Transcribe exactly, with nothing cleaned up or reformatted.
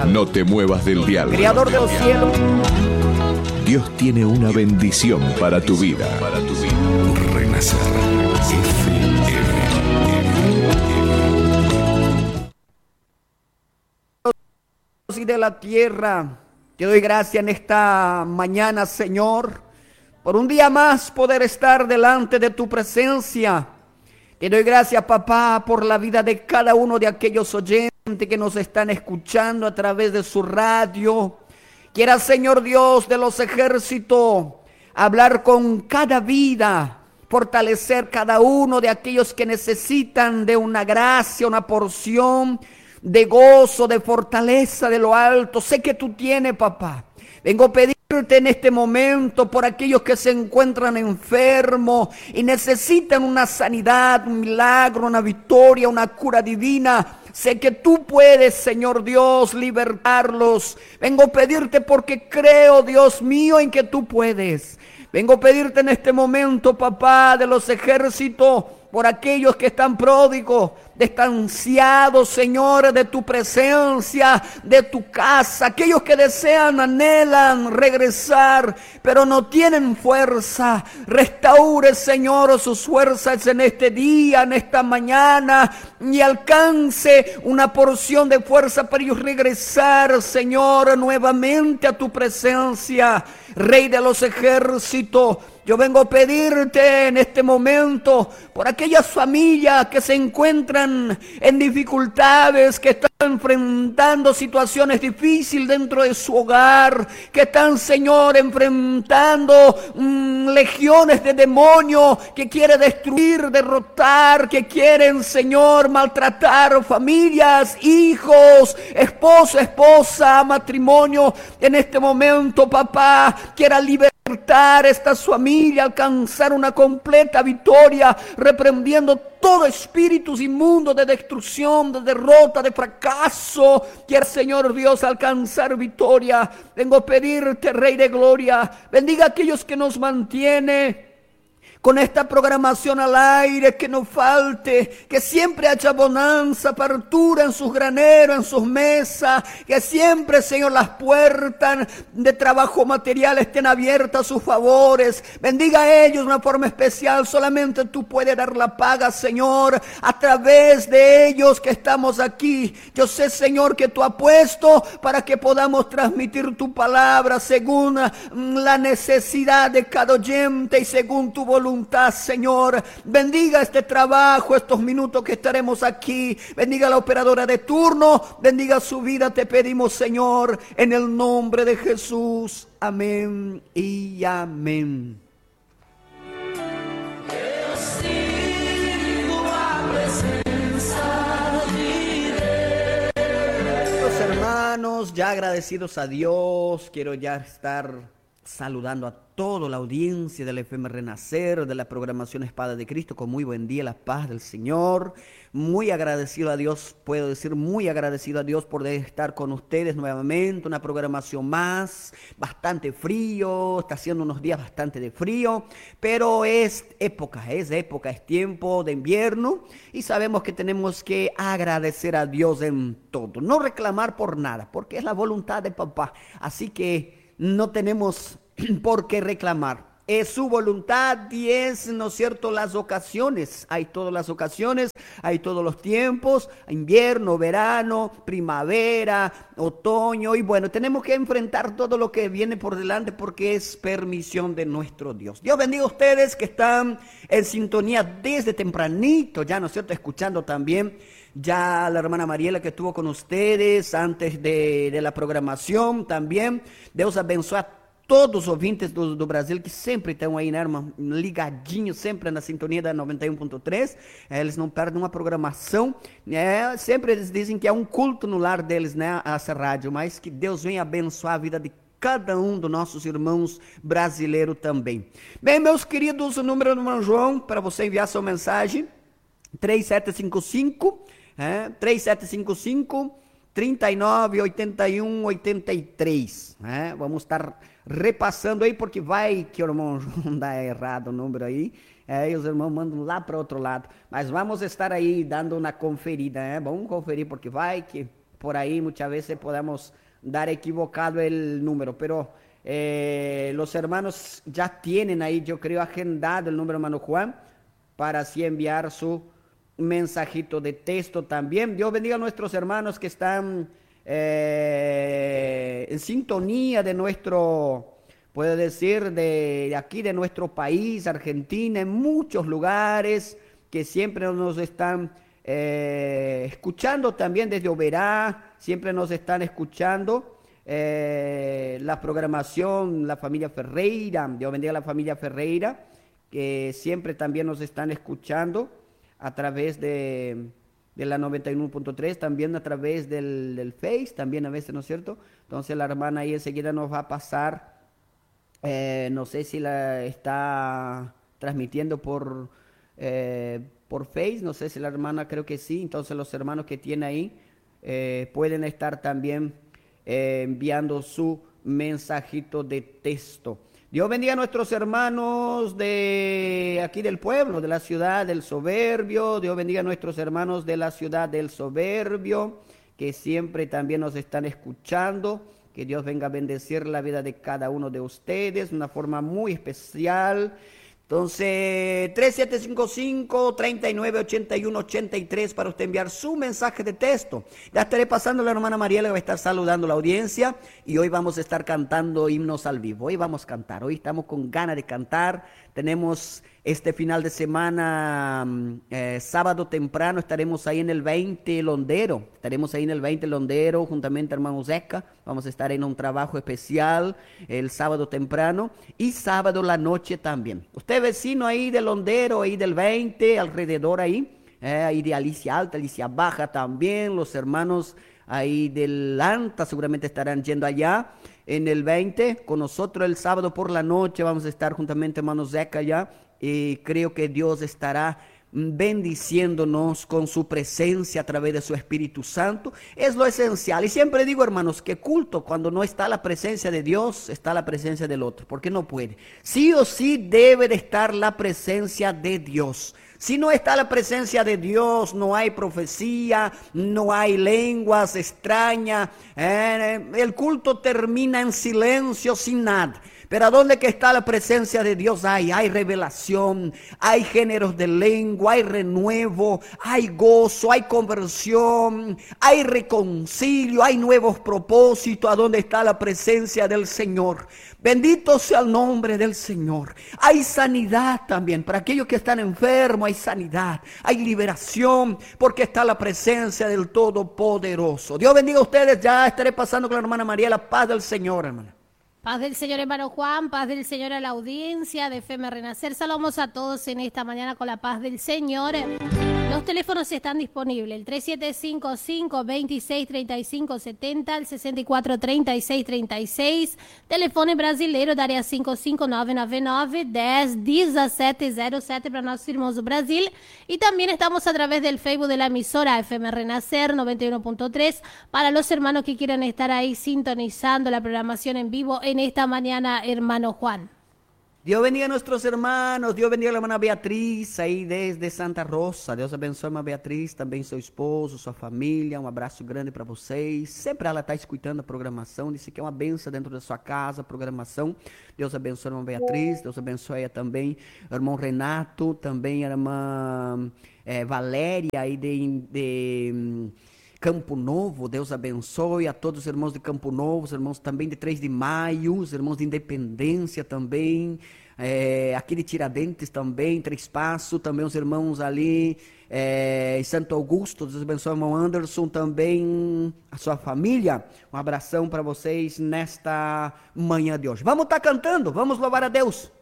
No te muevas del dial. Creador de los cielos. Dios tiene una bendición para tu vida. Renacer. Y de la tierra, te doy gracias en esta mañana, Señor, por un día más poder estar delante de tu presencia. Te doy gracias, papá, por la vida de cada uno de aquellos oyentes que nos están escuchando a través de su radio. Quiera, Señor Dios de los ejércitos, hablar con cada vida, fortalecer cada uno de aquellos que necesitan de una gracia, una porción de gozo, de fortaleza de lo alto. Sé que tú tienes, papá. Vengo a pedirte en este momento por aquellos que se encuentran enfermos y necesitan una sanidad, un milagro, una victoria, una cura divina. Sé que tú puedes, Señor Dios, libertarlos. Vengo a pedirte porque creo, Dios mío, en que tú puedes. Vengo a pedirte en este momento, papá de los ejércitos, por aquellos que están pródigos, distanciados, Señor, de tu presencia, de tu casa, aquellos que desean, anhelan regresar, pero no tienen fuerza. Restaure, Señor, sus fuerzas en este día, en esta mañana, y alcance una porción de fuerza para ellos regresar, Señor, nuevamente a tu presencia. Rey de los ejércitos, yo vengo a pedirte en este momento por aquellas familias que se encuentran en dificultades, que están enfrentando situaciones difíciles dentro de su hogar, que están, Señor, enfrentando mmm, legiones de demonios que quieren destruir, derrotar, que quieren, Señor, maltratar familias, hijos, esposo, esposa, matrimonio. En este momento, papá, quiera liberar esta familia, alcanzar una completa victoria, reprendiendo todo espíritu inmundo de destrucción, de derrota, de fracaso. Quiere, Señor Dios, alcanzar victoria. Vengo a pedirte, Rey de Gloria, bendiga a aquellos que nos mantienen con esta programación al aire, que no falte, que siempre haya bonanza, apertura en sus graneros, en sus mesas, que siempre, Señor, las puertas de trabajo material estén abiertas a sus favores. Bendiga a ellos de una forma especial. Solamente tú puedes dar la paga, Señor, a través de ellos que estamos aquí. Yo sé, Señor, que tú has puesto para que podamos transmitir tu palabra según la necesidad de cada oyente y según tu voluntad. Señor, bendiga este trabajo, estos minutos que estaremos aquí. Bendiga a la operadora de turno, bendiga su vida, te pedimos, Señor, en el nombre de Jesús. Amén y amén. Los hermanos, ya agradecidos a Dios, quiero ya estar saludando a toda la audiencia del F M Renacer, de la programación Espada de Cristo, con muy buen día, la paz del Señor. Muy agradecido a Dios, puedo decir muy agradecido a Dios por estar con ustedes nuevamente, una programación más, bastante frío, está haciendo unos días bastante de frío, pero es época, es época, es tiempo de invierno y sabemos que tenemos que agradecer a Dios en todo, no reclamar por nada, porque es la voluntad de papá, así que no tenemos por qué reclamar. Es su voluntad y es, ¿no es cierto?, las ocasiones. Hay todas las ocasiones, hay todos los tiempos, invierno, verano, primavera, otoño. Y bueno, tenemos que enfrentar todo lo que viene por delante porque es permisión de nuestro Dios. Dios bendiga a ustedes que están en sintonía desde tempranito, ya, ¿no es cierto?, escuchando también ya la hermana Mariela que estuvo con ustedes antes de, de la programación también. Deus abençoe a todos os ouvintes do, do Brasil que sempre estão aí, né, irmão, ligadinhos, sempre na sintonia da noventa e um ponto três, é, eles não perdem uma programação, né, sempre eles dizem que é um culto no lar deles, né, essa rádio, mas que Deus venha abençoar a vida de cada um dos nossos irmãos brasileiros também. Bem, meus queridos, o número do irmão João, para você enviar sua mensagem, três sete cinco cinco, é, três sete cinco cinco, trinta e nove, oitenta e um, oitenta e três, né? Vamos estar repassando aí, porque vai que o irmão João dá errado o número aí, é, e os irmãos mandam lá para outro lado, mas vamos estar aí dando uma conferida, né? Vamos conferir, porque vai que por ahí muchas veces podamos dar equivocado el número, pero eh, los hermanos ya tienen ahí, yo creo, agendado el número, hermano Juan, para así enviar su mensajito de texto también. Dios bendiga a nuestros hermanos que están eh, en sintonía de nuestro... puedo decir, de aquí, de nuestro país, Argentina, en muchos lugares que siempre nos están eh, escuchando también desde Oberá, siempre nos están escuchando eh, la programación, la familia Ferreira, Dios bendiga a la familia Ferreira, que siempre también nos están escuchando a través de, de la noventa y uno punto tres, también a través del, del Face, también a veces, ¿no es cierto? Entonces la hermana ahí enseguida nos va a pasar. Eh, no sé si la está transmitiendo por, eh, por Face, no sé si la hermana, creo que sí. Entonces los hermanos que tiene ahí eh, pueden estar también eh, enviando su mensajito de texto. Dios bendiga a nuestros hermanos de aquí del pueblo, de la ciudad del Soberbio. Dios bendiga a nuestros hermanos de la ciudad del Soberbio, que siempre también nos están escuchando. Que Dios venga a bendecir la vida de cada uno de ustedes de una forma muy especial. Entonces, tres siete cinco cinco, tres nueve ocho uno ocho tres para usted enviar su mensaje de texto. Ya estaré pasando a la hermana Mariela que va a estar saludando a la audiencia. Y hoy vamos a estar cantando himnos al vivo. Hoy vamos a cantar, hoy estamos con ganas de cantar. Tenemos este final de semana, eh, sábado temprano, estaremos ahí en el veinte Londero. Estaremos ahí en el veinte Londero, juntamente hermano Zeca. Vamos a estar en un trabajo especial el sábado temprano y sábado la noche también. Usted vecino ahí de Londero, ahí del veinte, alrededor ahí, eh, ahí de Alicia Alta, Alicia Baja también, los hermanos ahí del Anta seguramente estarán yendo allá en el veinte con nosotros el sábado por la noche. Vamos a estar juntamente hermano Zeca allá y creo que Dios estará bendiciéndonos con su presencia a través de su Espíritu Santo. Es lo esencial. Y siempre digo, hermanos, que culto, cuando no está la presencia de Dios, está la presencia del otro, porque no puede. Sí o sí debe de estar la presencia de Dios. Si no está la presencia de Dios, no hay profecía, no hay lenguas extrañas, eh, el culto termina en silencio, sin nada. Pero ¿a dónde que está la presencia de Dios? Hay, hay revelación, hay géneros de lengua, hay renuevo, hay gozo, hay conversión, hay reconcilio, hay nuevos propósitos. ¿A dónde está la presencia del Señor? Bendito sea el nombre del Señor. Hay sanidad también. Para aquellos que están enfermos hay sanidad, hay liberación, porque está la presencia del Todopoderoso. Dios bendiga a ustedes. Ya estaré pasando con la hermana María. La paz del Señor, hermana. Paz del Señor, hermano Juan, paz del Señor a la audiencia de F M Renacer. Saludamos a todos en esta mañana con la paz del Señor. Los teléfonos están disponibles, el tres siete cinco cinco, veintiséis treinta y cinco setenta, el sesenta y cuatro treinta y seis treinta y seis, telefone brasileiro da área cinco cinco nueve nueve nueve, dez, diecisiete cero siete para nossos irmãos do Brasil. Y también estamos a través del Facebook de la emisora F M Renacer noventa y uno punto tres para los hermanos que quieran estar ahí sintonizando la programación en vivo en esta mañana, hermano Juan. Dios bendiga a nuestros hermanos, Dios bendiga a la hermana Beatriz, aí desde Santa Rosa. Deus abençoe a irmã Beatriz, também seu esposo, sua família. Um abraço grande para vocês. Sempre ela está escutando a programação, disse que é uma benção dentro da sua casa, a programação. Deus abençoe a irmã Beatriz, Deus abençoe também o irmão Renato, também a irmã é, Valéria, aí de... de Campo Novo. Deus abençoe a todos os irmãos de Campo Novo, os irmãos também de três de maio, os irmãos de Independência também, é, aqui de Tiradentes também, Três Passos, também os irmãos ali é, em Santo Augusto. Deus abençoe o irmão Anderson, também a sua família. Um abração para vocês nesta manhã de hoje. Vamos estar cantando, vamos louvar a Deus.